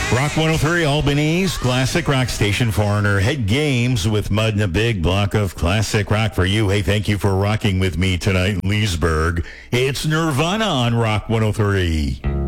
Rock 103, Albany's classic rock station. Foreigner head games with Mud and a big block of classic rock for you. Hey, thank you for rocking with me tonight in Leesburg. It's Nirvana on Rock 103.